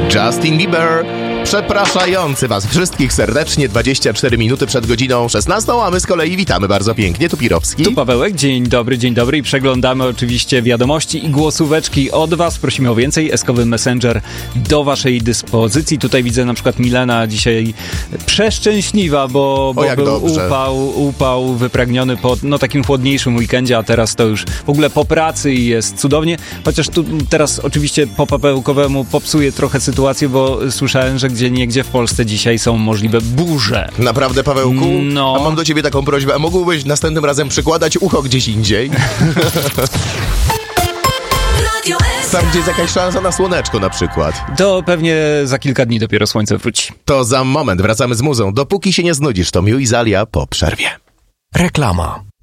Justin Bieber, przepraszający was wszystkich serdecznie 24 minuty przed godziną 16, a my z kolei witamy bardzo pięknie. Tu Pirowski. Tu Pawełek, dzień dobry i przeglądamy oczywiście wiadomości i głosóweczki od was. Prosimy o więcej, eskowy Messenger do waszej dyspozycji. Tutaj widzę na przykład Milena dzisiaj przeszczęśliwa, bo był upał wypragniony po takim chłodniejszym weekendzie, a teraz to już w ogóle po pracy i jest cudownie. Chociaż tu teraz oczywiście po Pawełkowemu popsuje trochę sytuację, bo słyszałem, że gdzieniegdzie w Polsce dzisiaj są możliwe burze. Naprawdę, Pawełku? No. A mam do ciebie taką prośbę, a mógłbyś następnym razem przykładać ucho gdzieś indziej? Tam, gdzie jest jakaś szansa na słoneczko na przykład. To pewnie za kilka dni dopiero słońce wróci. To za moment, wracamy z muzą. Dopóki się nie znudzisz, to Miu i Zalia po przerwie. Reklama.